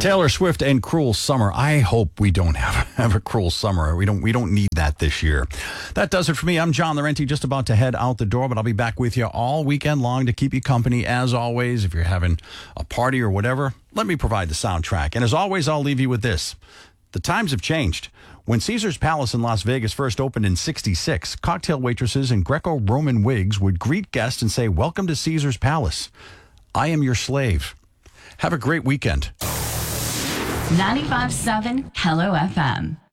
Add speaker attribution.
Speaker 1: Taylor Swift and Cruel Summer. I hope we don't have a cruel summer. We don't need that this year. That does it for me. I'm John Laurenti, just about to head out the door, but I'll be back with you all weekend long to keep you company. As always, if you're having a party or whatever, let me provide the soundtrack. And as always, I'll leave you with this. The times have changed. When Caesar's Palace in Las Vegas first opened in '66, cocktail waitresses in Greco-Roman wigs would greet guests and say, "Welcome to Caesar's Palace. I am your slave." Have a great weekend.
Speaker 2: 95.7 Hello FM.